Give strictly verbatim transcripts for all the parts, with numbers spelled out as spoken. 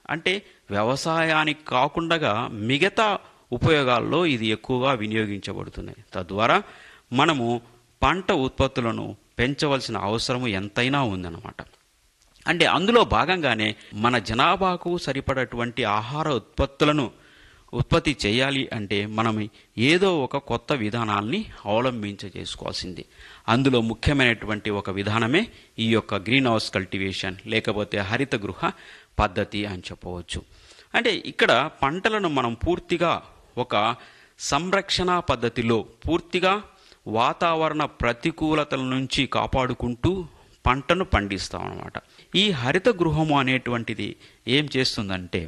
అంటే వ్యవసాయానికి కాకుండా మిగతా ఉపయోగాల్లో ఇది ఎక్కువగా వినియోగించబడుతుంది. తద్వారా మనము పంట ఉత్పత్తులను పెంచవలసిన అవసరం ఎంతైనా ఉందన్నమాట. అంటే అందులో భాగంగానే మన జనాభాకు సరిపడటువంటి ఆహార ఉత్పత్తులను ఉత్పత్తి చేయాలి అంటే మనం ఏదో ఒక కొత్త విధానాల్ని అవలంబించ చేసుకోవాల్సింది. అందులో ముఖ్యమైనటువంటి ఒక విధానమే ఈ యొక్క గ్రీన్ హౌస్ కల్టివేషన్ లేకపోతే హరిత గృహ పద్ధతి అని చెప్పవచ్చు. అంటే ఇక్కడ పంటలను మనం పూర్తిగా ఒక సంరక్షణ పద్ధతిలో పూర్తిగా వాతావరణ ప్రతికూలతల నుంచి కాపాడుకుంటూ పంటను పండిస్తాం అన్నమాట. ఈ హరిత గృహము అనేటువంటిది ఏం చేస్తుందంటే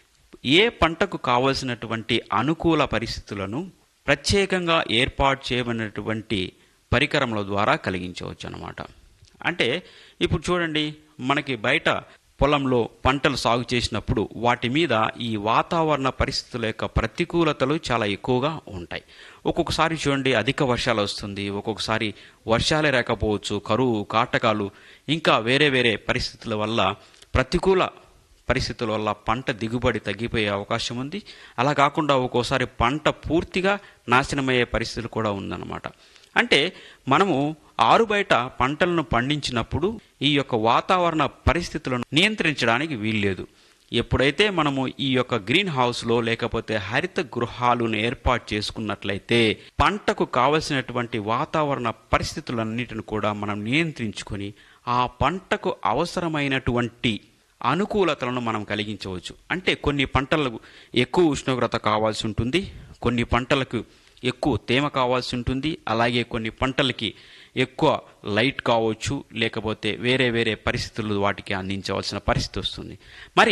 ఏ పంటకు కావలసినటువంటి అనుకూల పరిస్థితులను ప్రత్యేకంగా ఏర్పాటు చేయబడినటువంటి పరికరముల ద్వారా కలిగించవచ్చు అన్నమాట. అంటే ఇప్పుడు చూడండి, మనకి బయట పొలంలో పంటలు సాగు చేసినప్పుడు వాటి మీద ఈ వాతావరణ పరిస్థితుల యొక్క ప్రతికూలతలు చాలా ఎక్కువగా ఉంటాయి. ఒక్కొక్కసారి చూడండి అధిక వర్షాలు వస్తుంది, ఒక్కొక్కసారి వర్షాలే రాకపోవచ్చు, కరువు కాటకాలు ఇంకా వేరే వేరే పరిస్థితుల వల్ల ప్రతికూల పరిస్థితుల వల్ల పంట దిగుబడి తగ్గిపోయే అవకాశం ఉంది. అలా కాకుండా ఒక్కోసారి పంట పూర్తిగా నాశనమయ్యే పరిస్థితులు కూడా ఉందన్నమాట. అంటే మనము ఆరుబయట పంటలను పండించినప్పుడు ఈ యొక్క వాతావరణ పరిస్థితులను నియంత్రించడానికి వీల్లేదు. ఎప్పుడైతే మనము ఈ యొక్క గ్రీన్ హౌస్లో లేకపోతే హరిత గృహాలను ఏర్పాటు చేసుకున్నట్లయితే పంటకు కావలసినటువంటి వాతావరణ పరిస్థితులన్నిటిని కూడా మనం నియంత్రించుకొని ఆ పంటకు అవసరమైనటువంటి అనుకూలతలను మనం కలిగించవచ్చు. అంటే కొన్ని పంటలకు ఎక్కువ ఉష్ణోగ్రత కావాల్సి ఉంటుంది, కొన్ని పంటలకు ఎక్కువ తేమ కావాల్సి ఉంటుంది, అలాగే కొన్ని పంటలకి ఎక్కువ లైట్ కావచ్చు, లేకపోతే వేరే వేరే పరిస్థితులు వాటికి అందించవలసిన పరిస్థితి వస్తుంది. మరి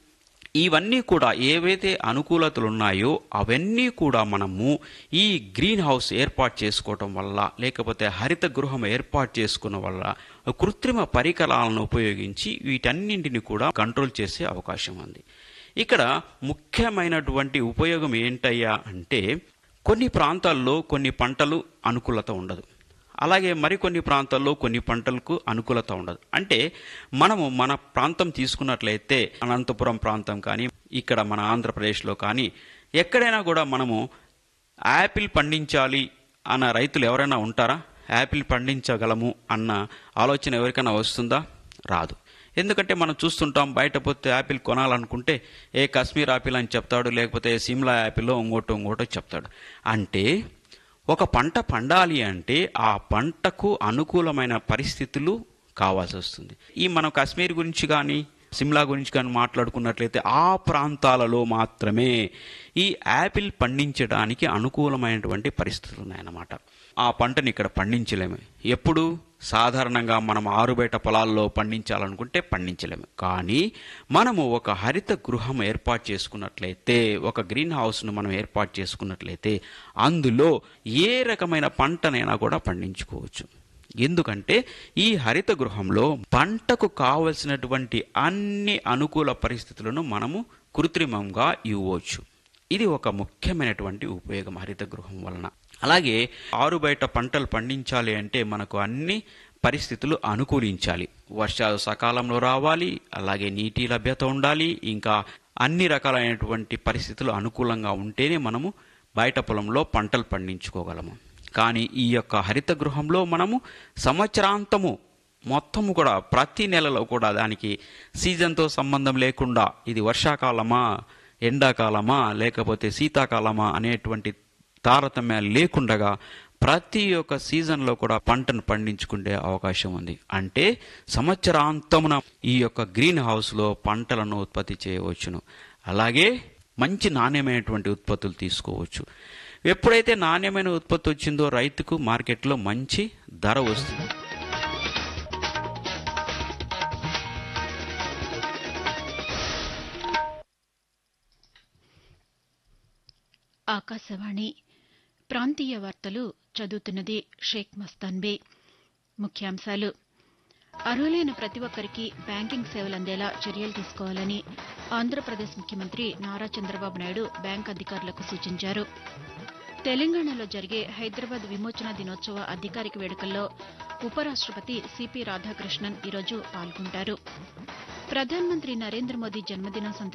ఇవన్నీ కూడా ఏవైతే అనుకూలతలు ఉన్నాయో అవన్నీ కూడా మనము ఈ గ్రీన్ హౌస్ ఏర్పాటు చేసుకోవటం వల్ల లేకపోతే హరిత గృహం ఏర్పాటు చేసుకున్న వల్ల కృత్రిమ పరికరాలను ఉపయోగించి వీటన్నింటిని కూడా కంట్రోల్ చేసే అవకాశం ఉంది. ఇక్కడ ముఖ్యమైనటువంటి ఉపయోగం ఏంటయ్యా అంటే కొన్ని ప్రాంతాల్లో కొన్ని పంటలు అనుకూలత ఉండదు, అలాగే మరికొన్ని ప్రాంతాల్లో కొన్ని పంటలకు అనుకూలత ఉండదు. అంటే మనము మన ప్రాంతం తీసుకున్నట్లయితే అనంతపురం ప్రాంతం కానీ ఇక్కడ మన ఆంధ్రప్రదేశ్లో కానీ ఎక్కడైనా కూడా మనము యాపిల్ పండించాలి అన్న రైతులు ఎవరైనా ఉంటారా? యాపిల్ పండించగలము అన్న ఆలోచన ఎవరికైనా వస్తుందా? రాదు. ఎందుకంటే మనం చూస్తుంటాం, బయట పోతే యాపిల్ కొనాలనుకుంటే ఏ కాశ్మీర్ యాపిల్ అని చెప్తాడు, లేకపోతే సిమ్లా యాపిల్ ఇంకోటో ఇంకోటో చెప్తాడు. అంటే ఒక పంట పండాలి అంటే ఆ పంటకు అనుకూలమైన పరిస్థితులు కావాల్సి వస్తుంది. ఈ మనం కాశ్మీర్ గురించి కానీ సిమ్లా గురించి కానీ మాట్లాడుకున్నట్లయితే ఆ ప్రాంతాలలో మాత్రమే ఈ యాపిల్ పండించడానికి అనుకూలమైనటువంటి పరిస్థితులు ఉన్నాయన్నమాట. ఆ పంటని ఇక్కడ పండించలేము. ఎప్పుడు సాధారణంగా మనం ఆరుబయట పొలాల్లో పండించాలనుకుంటే పండించలేము. కానీ మనము ఒక హరిత గృహం ఏర్పాటు చేసుకున్నట్లయితే, ఒక గ్రీన్ హౌస్ను మనం ఏర్పాటు చేసుకున్నట్లయితే అందులో ఏ రకమైన పంటనైనా కూడా పండించుకోవచ్చు. ఎందుకంటే ఈ హరిత గృహంలో పంటకు కావలసినటువంటి అన్ని అనుకూల పరిస్థితులను మనము కృత్రిమంగా ఇవ్వచ్చు. ఇది ఒక ముఖ్యమైనటువంటి ఉపయోగం హరిత గృహం వలన. అలాగే ఆరు బయట పంటలు పండించాలి అంటే మనకు అన్ని పరిస్థితులు అనుకూలించాలి. వర్షాలు సకాలంలో రావాలి, అలాగే నీటి లభ్యత ఉండాలి, ఇంకా అన్ని రకాలైనటువంటి పరిస్థితులు అనుకూలంగా ఉంటేనే మనము బయట పొలంలో పంటలు పండించుకోగలము. కానీ ఈ యొక్క హరిత గృహంలో మనము సంవత్సరాంతము మొత్తము కూడా ప్రతి నెలలో కూడా దానికి సీజన్తో సంబంధం లేకుండా ఇది వర్షాకాలమా, ఎండాకాలమా, లేకపోతే శీతాకాలమా అనేటువంటి తారతమ్యాలు లేకుండగా ప్రతి ఒక్క సీజన్లో కూడా పంటను పండించుకునే అవకాశం ఉంది. అంటే సంవత్సరాంతమున ఈ యొక్క గ్రీన్ హౌస్లో పంటలను ఉత్పత్తి చేయవచ్చును. అలాగే మంచి నాణ్యమైనటువంటి ఉత్పత్తులు తీసుకోవచ్చు. ఎప్పుడైతే నాణ్యమైన ఉత్పత్తి వచ్చిందో రైతుకు మార్కెట్లో మంచి ధర వస్తుంది. ఆకాశవాణి ప్రాంతీయ వార్తలు చదువుతున్నది షేక్ మస్తాన్బీ. ముఖ్యాంశాలు: అర్హులైన ప్రతి ఒక్కరికి బ్యాంకింగ్ సేవలు అందేలా చర్యలు తీసుకోవాలని ఆంధ్రప్రదేశ్ ముఖ్యమంత్రి నారా చంద్రబాబు నాయుడు బ్యాంక్ అధికారులకు సూచించారు. తెలంగాణలో జరిగే హైదరాబాద్ విమోచన దినోత్సవ అధికారిక వేడుకల్లో ఉపరాష్టపతి సిపి రాధాకృష్ణన్ ఈరోజు పాల్గొంటారు. ప్రధానమంత్రి నరేంద్ర మోదీ జన్మదినం